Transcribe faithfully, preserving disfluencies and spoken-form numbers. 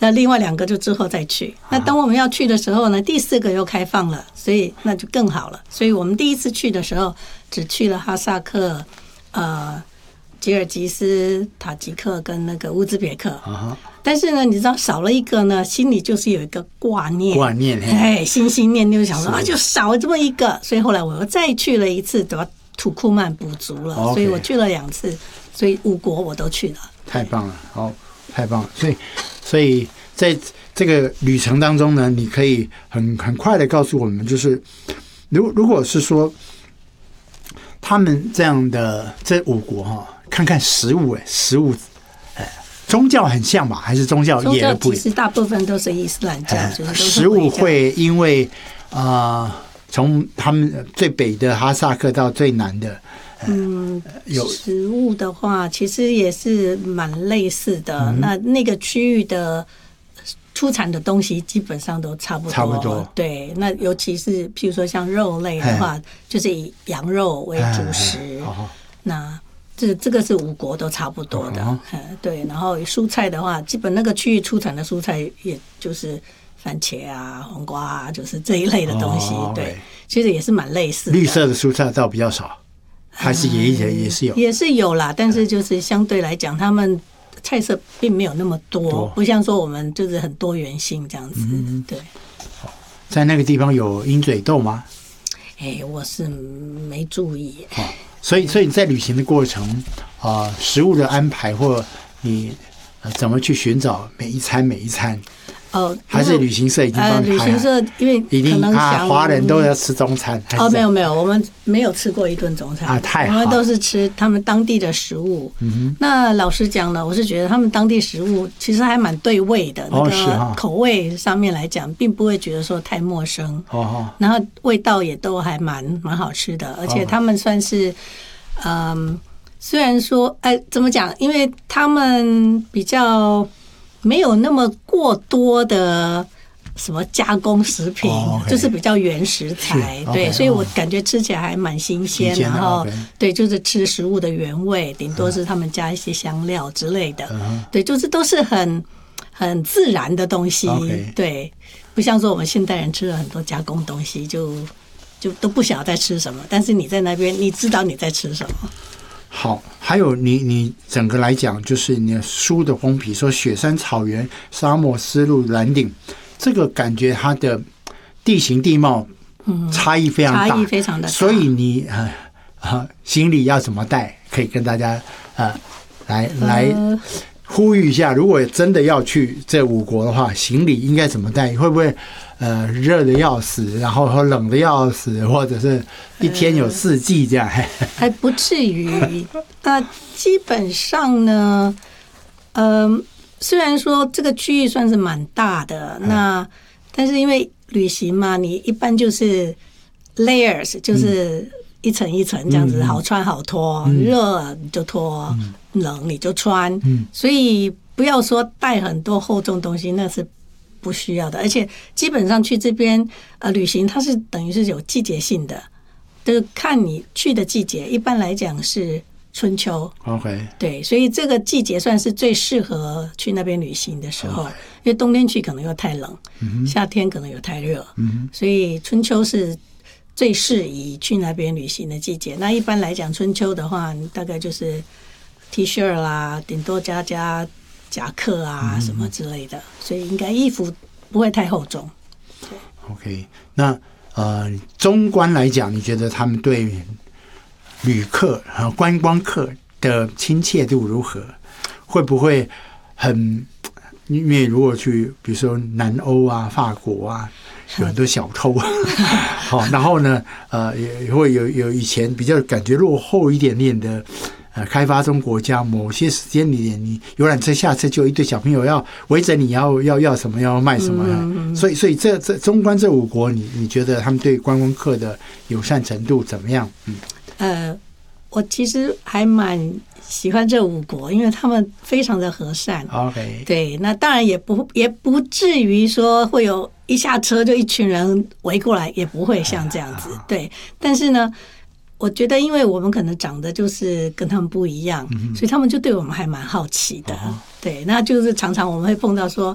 那另外两个就之后再去。那等我们要去的时候呢，第四个又开放了，所以那就更好了。所以我们第一次去的时候，只去了哈萨克、呃、吉尔吉斯、塔吉克跟那个乌兹别克。Uh-huh. 但是呢，你知道少了一个呢，心里就是有一个挂念， 挂念， 哎，心心念念就想说啊，就少了这么一个，所以后来我又再去了一次，都要土库曼补足了， okay. 所以我去了两次，所以五国我都去了。 太棒了，好，太棒了。所以，所以在这个旅程当中呢，你可以很很快的告诉我们，就是如如果是说他们这样的这五国哈，看看食物，哎，食物。宗教很像吧？还是宗教也不？ 其实大部分都是伊斯兰教，就是都是食物会因为啊，从、呃、他们最北的哈萨克到最南的，呃、 嗯，有食物的话，其实也是蛮类似的。嗯、那那个区域的出产的东西基本上都差不多， 差不多。对， 那尤其是譬如说像肉类的话，就是以羊肉为主食。 哦、 那这这个是五国都差不多的，哦嗯、对。然后蔬菜的话，基本那个区域出产的蔬菜，也就是番茄啊、黄瓜啊，就是这一类的东西。哦、对，其实也是蛮类似的。 绿色的蔬菜倒比较少，还是也也也是有， 也是有啦。但是就是相对来讲，他们菜色并没有那么多，多不像说我们就是很多元性这样子。嗯、对。 在那个地方有鹰嘴豆吗？ 哎，我是没注意。 哦所以，所以你在旅行的过程啊、呃，食物的安排或你、呃、怎么去寻找每一餐每一餐？ 哦， 还是旅行社已经帮你排、呃、 旅行社因为已经可能想华人都要吃中餐。 哦，没有没有，我们没有吃过一顿中餐啊，太好， 我们都是吃他们当地的食物。嗯哼，那老实讲呢，我是觉得他们当地食物其实还蛮对味的， 哦、 那个口味上面来讲，并不会觉得说太陌生。 哦， 然后味道也都还蛮蛮好吃的，而且他们算是，嗯，虽然说，哎，怎么讲？因为他们比较没有那么过多的什么加工食品， oh, okay. 就是比较原食材，对， okay, 所以我感觉吃起来还蛮新鲜，然后 okay. 对，就是吃食物的原味，顶多是他们加一些香料之类的， uh-huh. 对，就是都是很很自然的东西， okay. 对，不像说我们现代人吃了很多加工东西，就就都不晓得在吃什么，但是你在那边，你知道你在吃什么。 好，还有你你整个来讲，就是你的书的封皮说雪山草原、沙漠、丝路、蓝顶，这个感觉它的地形地貌差异非常大， 差异非常的大， 所以你呃呃行李要怎么带，可以跟大家呃来来呼吁一下，如果真的要去这五国的话，行李应该怎么带？会不会呃热的要死，然后冷的要死，或者是一天有四季这样？呃、 还不至于。那基本上呢，嗯、呃，虽然说这个区域算是蛮大的，那但是因为旅行嘛，你一般就是 layers， 就是一层一层这样子，好穿好脱，嗯、热你就脱，嗯、冷你就穿，嗯，所以不要说带很多厚重东西，那是不需要的。而且基本上去这边呃旅行，它是等于是有季节性的，就是看你去的季节，一般来讲是春秋。 OK， 对，所以这个季节算是最适合去那边旅行的时候， okay. 因为冬天去可能又太冷，嗯、夏天可能又太热，嗯，所以春秋是最适宜去那边旅行的季节。那一般来讲，春秋的话，大概就是 T 恤啦，顶多加加夹克啊、嗯、什么之类的，所以应该衣服不会太厚重。 OK， 那呃，中观来讲，你觉得他们对旅客和观光客的亲切度如何？会不会很？因为如果去，比如说南欧啊、法国啊，有很多小偷，好，然后呢，呃，也会有有以前比较感觉落后一点点的。呃，开发中国家某些时间里，你游览车下车就一堆小朋友要围着你要要要什么要卖什么，嗯、所以所以这这中观这五国，你你觉得他们对观光客的友善程度怎么样？嗯， 呃，我其实还蛮喜欢这五国，因为他们非常的和善。 OK， 对，那当然也不也不至于说会有一下车就一群人围过来，也不会像这样子。对，但是呢。我觉得，因为我们可能长得就是跟他们不一样，嗯、所以他们就对我们还蛮好奇的。哦、对，那就是常常我们会碰到说，